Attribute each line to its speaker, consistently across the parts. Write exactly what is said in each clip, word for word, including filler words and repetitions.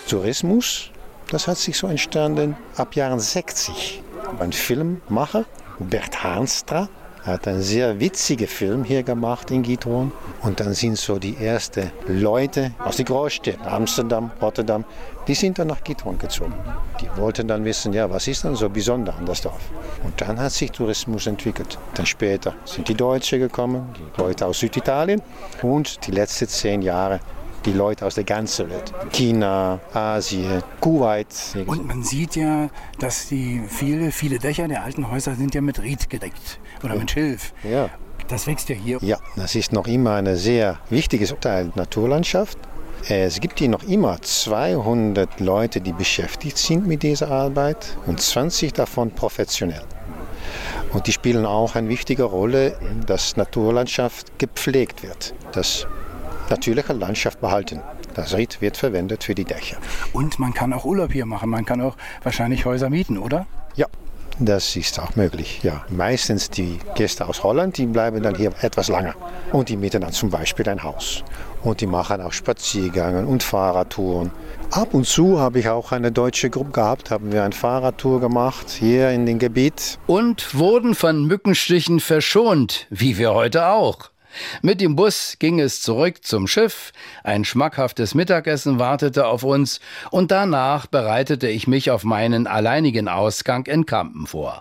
Speaker 1: Tourismus, das hat sich so entstanden ab Jahren sechzig. Ein Filmmacher, Bert Haanstra, hat einen sehr witzigen Film hier gemacht in Giethoorn. Und dann sind so die ersten Leute aus den Großstädten, Amsterdam, Rotterdam, die sind dann nach Giethoorn gezogen. Die wollten dann wissen, ja, was ist dann so besonders an das Dorf? Und dann hat sich Tourismus entwickelt. Dann später sind die Deutschen gekommen, die Leute aus Süditalien und die letzten zehn Jahre die Leute aus der ganzen Welt. China, Asien, Kuwait.
Speaker 2: Und man sieht ja, dass die viele, viele Dächer der alten Häuser sind ja mit Ried gedeckt oder ja. mit Schilf.
Speaker 1: Ja.
Speaker 2: Das wächst ja hier.
Speaker 1: Ja, das ist noch immer ein sehr wichtiges Teil der Naturlandschaft. Es gibt hier noch immer zweihundert Leute, die beschäftigt sind mit dieser Arbeit und zwanzig davon professionell. Und die spielen auch eine wichtige Rolle, dass Naturlandschaft gepflegt wird. Dass natürliche Landschaft behalten. Das Ried wird verwendet für die Dächer.
Speaker 2: Und man kann auch Urlaub hier machen. Man kann auch wahrscheinlich Häuser mieten, oder?
Speaker 1: Ja, das ist auch möglich. Ja. Meistens die Gäste aus Holland, die bleiben dann hier etwas länger. Und die mieten dann zum Beispiel ein Haus. Und die machen auch Spaziergänge und Fahrradtouren. Ab und zu habe ich auch eine deutsche Gruppe gehabt, haben wir eine Fahrradtour gemacht hier in dem Gebiet.
Speaker 3: Und wurden von Mückenstichen verschont, wie wir heute auch. Mit dem Bus ging es zurück zum Schiff, ein schmackhaftes Mittagessen wartete auf uns und danach bereitete ich mich auf meinen alleinigen Ausgang in Kampen vor.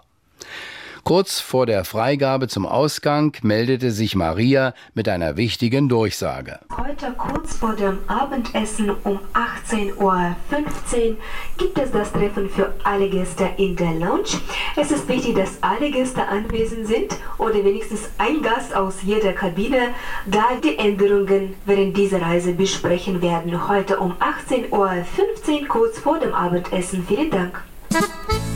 Speaker 3: Kurz vor der Freigabe zum Ausgang meldete sich Maria mit einer wichtigen Durchsage.
Speaker 4: Heute kurz vor dem Abendessen um achtzehn Uhr fünfzehn gibt es das Treffen für alle Gäste in der Lounge. Es ist wichtig, dass alle Gäste anwesend sind oder wenigstens ein Gast aus jeder Kabine, da die Änderungen während dieser Reise besprechen werden. Heute um achtzehn Uhr fünfzehn kurz vor dem Abendessen. Vielen Dank.